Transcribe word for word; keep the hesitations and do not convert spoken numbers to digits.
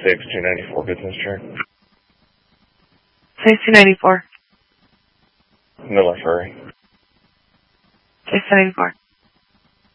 six two ninety-four business chart. six two ninety-four. Miller Furry. six two ninety-four.